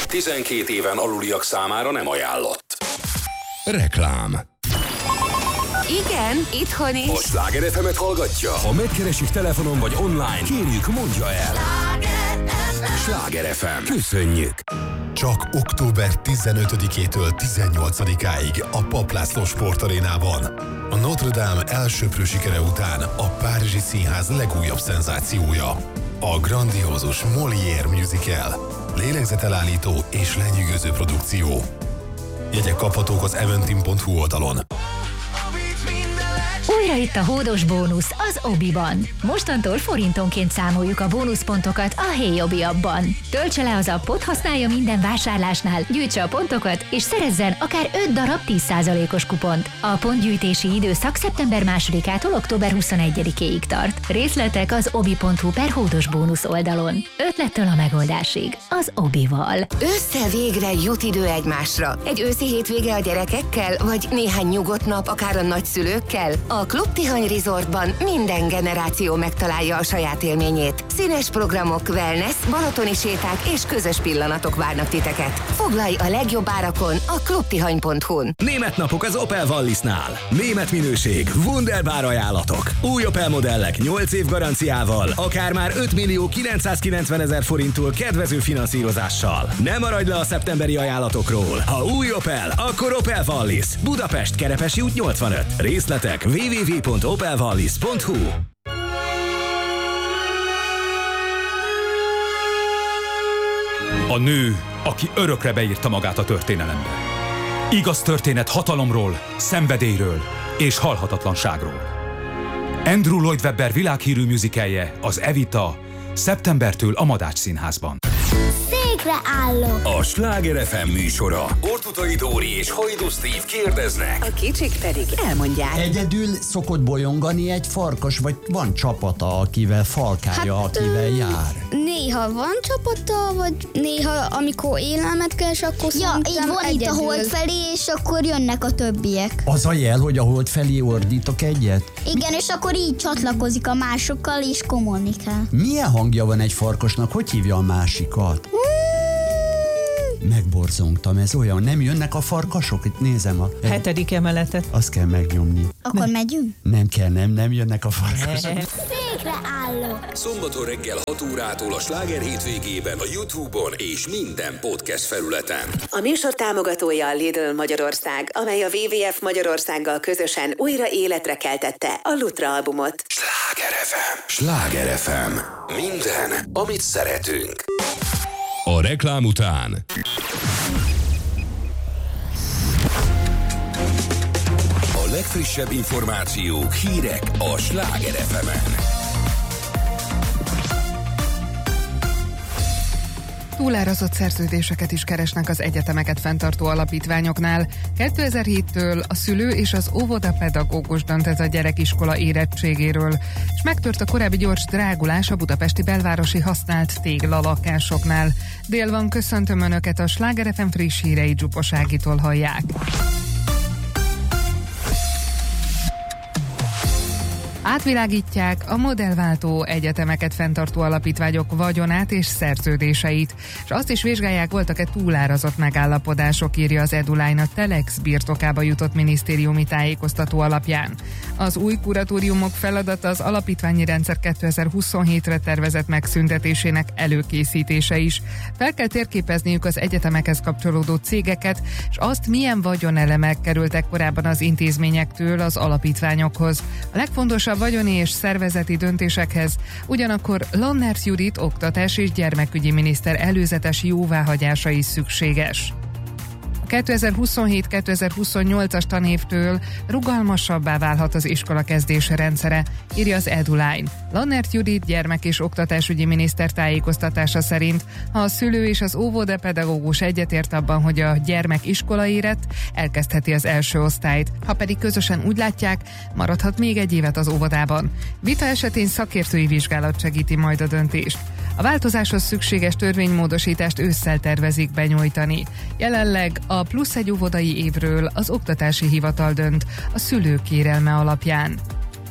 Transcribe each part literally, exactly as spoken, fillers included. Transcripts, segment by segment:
tizenkét éven aluliak számára nem ajánlott. Reklám. Igen, itthon is. A Sláger ef emet hallgatja? Ha megkeresik telefonon vagy online, kérjük, mondja el. Sláger ef em. Köszönjük. Csak október tizenötödikétől tizennyolcadikáig a Papp László Sportarénában. A Notre Dame elsöprő sikere után a Párizsi Színház legújabb szenzációja. A grandiózus Molière musical. Lélegzetelállító és lenyűgöző produkció. Jegyek kaphatók az eventim pont hu oldalon. Újra itt a hódos bónusz az Obiban. Mostantól forintonként számoljuk a bónuszpontokat a Hey Obi appban. Töltse le az appot, használja minden vásárlásnál, gyűjtse a pontokat, és szerezzen akár öt darab tíz százalékos kupont. A pontgyűjtési időszak szeptember másodikától október huszonegyedikéig tart. Részletek az obi pont hu per hódos bónusz oldalon. Ötlettől a megoldásig. Az Obival. Össze végre jut idő egymásra. Egy őszi hétvége a gyerekekkel, vagy néhány nyugodt nap akár a nagyszülőkkel? A Klub Tihany Resortban minden generáció megtalálja a saját élményét. Színes programok, wellness, balatoni séták és közös pillanatok várnak titeket. Foglalj a legjobb árakon a klubtihany pont hu-n. Német napok az Opel Wallisnál. Német minőség, wunderbar ajánlatok. Új Opel modellek nyolc év garanciával, akár már öt millió kilencszázkilencvenezer forinttól kedvező finanszírozással. Ne maradj le a szeptemberi ajánlatokról. Ha új Opel, akkor Opel Wallis. Budapest, Kerepesi út nyolcvanöt. Részletek double-u double-u double-u pont opel wallis pont hu. A nő, aki örökre beírta magát a történelembe. Igaz történet hatalomról, szenvedélyről és halhatatlanságról. Andrew Lloyd Webber világhírű musicalje, az Evita, szeptembertől a Madách Színházban. Székre állok! A Sláger ef em műsora. Ortutai Dóri és Hajdú Steve kérdeznek. A kicsik pedig elmondják. Egyedül szokott bolyongani egy farkas, vagy van csapata, akivel falkálja, hát, akivel jár? Néha van csapata, vagy néha amikor élelmet keres, akkor ja, így van egyedül. Itt a hold felé, és akkor jönnek a többiek. Az a jel, hogy a hold felé ordítok egyet? Igen, és akkor így csatlakozik a másokkal, és kommunikál. Milyen hangja van egy farkasnak? Hogy hívja a másikat? Megborzongtam, ez olyan, nem jönnek a farkasok? Itt nézem a... Hetedik emeletet. Azt kell megnyomni. Akkor nem. Megyünk? Nem kell, nem, nem jönnek a farkasok. Székre állok! Szombaton reggel hat órától a Sláger hétvégében a YouTube-on és minden podcast felületen. A műsor támogatója a Lidl Magyarország, amely a dupla vé vé ef Magyarországgal közösen újra életre keltette a Lutra albumot. Sláger ef em. Sláger ef em. Minden, amit szeretünk. A reklám után a legfrissebb információk, hírek a Sláger ef emen. Túlárazott szerződéseket is keresnek az egyetemeket fenntartó alapítványoknál. kétezer-héttől a szülő és az óvodapedagógus döntött a gyerekiskola érettségéről, és megtört a korábbi gyors drágulás a budapesti belvárosi használt téglalakásoknál. Dél van, köszöntöm Önöket, a Sláger ef em friss hírei Dzsupos Ágitól hallják. Átvilágítják a modellváltó egyetemeket fenntartó alapítványok vagyonát és szerződéseit, és azt is vizsgálják, voltak-e túlárazott megállapodások, írja az Eduline a Telex birtokába jutott minisztériumi tájékoztató alapján. Az új kuratóriumok feladata az alapítványi rendszer kétezer-huszonhétre tervezett megszüntetésének előkészítése is. Fel kell térképezniük az egyetemekhez kapcsolódó cégeket, és azt, milyen vagyonelemek kerültek korábban az intézményektől az alapítványokhoz. A legfontosabb vagyoni és szervezeti döntésekhez ugyanakkor Lannert Judit oktatás és gyermekügyi miniszter előzetes jóváhagyása is szükséges. kétezer-huszonhét kétezer-huszonnyolcas tanévtől rugalmasabbá válhat az iskola kezdése rendszere, írja az Eduline. Lannert Judit gyermek- és oktatásügyi miniszter tájékoztatása szerint, ha a szülő és az óvodapedagógus egyetért abban, hogy a gyermek iskola érett, elkezdheti az első osztályt. Ha pedig közösen úgy látják, maradhat még egy évet az óvodában. Vita esetén szakértői vizsgálat segíti majd a döntést. A változáshoz szükséges törvénymódosítást ősszel tervezik benyújtani. Jelenleg a plusz egy óvodai évről az oktatási hivatal dönt a szülők kérelme alapján.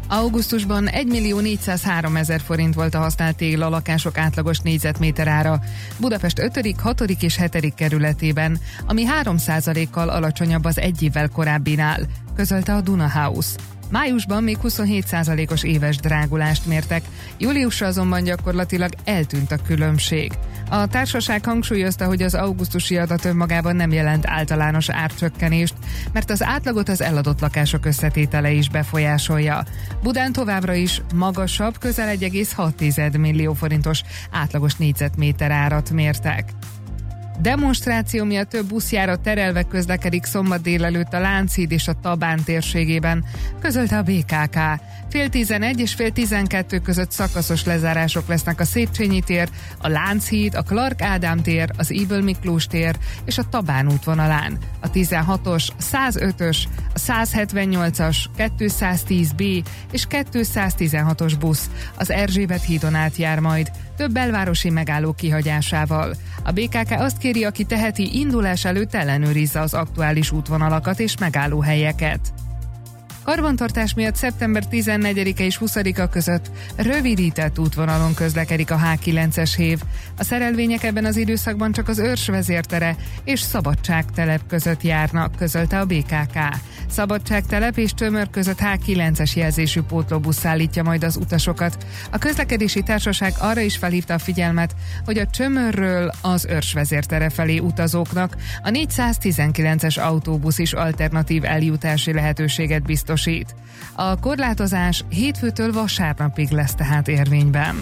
Augusztusban egymillió négyszázháromezer forint volt a használt téglalakások átlagos négyzetméter ára. Budapest ötödik, hatodik és hetedik kerületében, ami három százalékkal alacsonyabb az egy évvel korábbinál, közölte a Duna House. Májusban még huszonhét százalékos éves drágulást mértek, júliusra azonban gyakorlatilag eltűnt a különbség. A társaság hangsúlyozta, hogy az augusztusi adat önmagában nem jelent általános árcsökkenést, mert az átlagot az eladott lakások összetétele is befolyásolja. Budán továbbra is magasabb, közel egy egész hat millió forintos átlagos négyzetméter árat mértek. Demonstráció miatt több buszjárat terelve közlekedik szombat délelőtt a Lánchíd és a Tabán térségében, közölte a bé ká ká. Fél tizenegy és fél tizenkettő között szakaszos lezárások lesznek a Széchenyi tér, a Lánchíd, a Clark Ádám tér, az Ybl Miklós tér és a Tabán útvonalán. A tizenhatos, százötös, a százhetvennyolcas, kétszáztíz bé és kétszáztizenhatos busz az Erzsébet hídon át jár majd, több belvárosi megálló kihagyásával. A bé ká ká azt kéri, aki teheti, indulás előtt ellenőrizze az aktuális útvonalakat és megállóhelyeket. Karbantartás miatt szeptember tizennegyedike és huszadika között rövidített útvonalon közlekedik a há kilences hév. A szerelvények ebben az időszakban csak az Őrs vezértere és Szabadságtelep között járnak, közölte a bé ká ká. Szabadságtelep és Tömör között há kilences jelzésű pótlóbusz szállítja majd az utasokat. A közlekedési társaság arra is felhívta a figyelmet, hogy a Csömörről az Őrs vezértere felé utazóknak a négyszáztizenkilences autóbusz is alternatív eljutási lehetőséget biztosít. A korlátozás hétfőtől vasárnapig lesz tehát érvényben.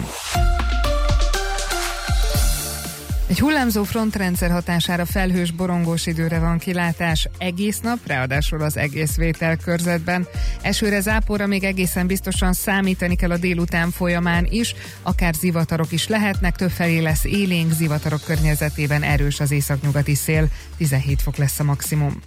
Egy hullámzó frontrendszer hatására felhős, borongós időre van kilátás egész nap, ráadásul az egész vételkörzetben. Esőre, záporra még egészen biztosan számítani kell a délután folyamán is, akár zivatarok is lehetnek, többfelé lesz élénk, zivatarok környezetében erős az északnyugati szél, tizenhét fok lesz a maximum.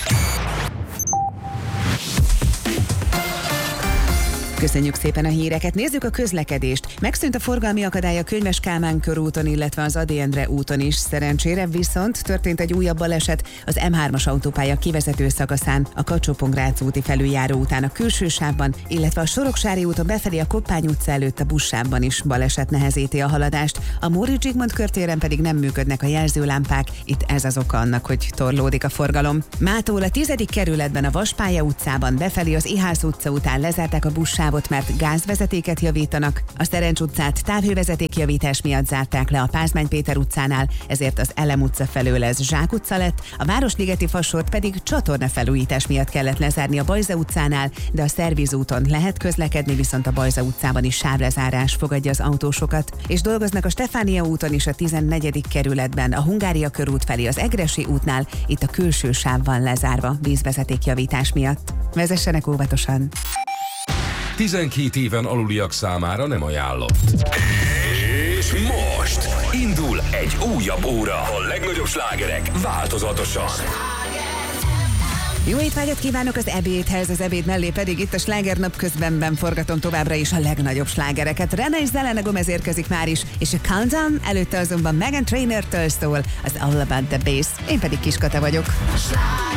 Köszönjük szépen a híreket, nézzük a közlekedést. Megszűnt a forgalmi akadály a Könyves Kálmán körúton, illetve az Ady Endre úton is. Szerencsére viszont történt egy újabb baleset az em hármas autópálya kivezető szakaszán, a Kacsó-Pongrác úti felüljáró után a külső sávban, illetve a Soroksári úton befelé a Koppány utca előtt a buszsávban is baleset nehezíti a haladást. A Móricz Zsigmond körtéren pedig nem működnek a jelzőlámpák, itt ez az oka annak, hogy torlódik a forgalom. Mától a tizedik kerületben a Vaspálya utcában befelé az Ihász utca után lezárták a buszsávot, mert gázvezetéket javítanak. A Szerencs utcát távhővezetékjavítás miatt zárták le a Pázmány Péter utcánál, ezért az Elem utca felől ez Zsák utca lett, a Városligeti Fasort pedig csatornafelújítás miatt kellett lezárni a Bajza utcánál, de a Szerviz úton lehet közlekedni, viszont a Bajza utcában is sávlezárás fogadja az autósokat. És dolgoznak a Stefánia úton is a tizennegyedik kerületben, a Hungária körút felé az Egressy útnál, itt a külső sáv van lezárva vízvezetékjavítás miatt. Vezessenek óvatosan! tizenkét éven aluliak számára nem ajánlott. És most indul egy újabb óra. A legnagyobb slágerek változatosan. Jó étvágyat kívánok az ebédhez, az ebéd mellé pedig itt a Sláger napközbenben forgatom továbbra is a legnagyobb slágereket. Rene és Selena Gomez érkezik már is, és a Countdown előtte azonban Meghan Trainor-től szól az All About the Bass. Én pedig Kiskata vagyok.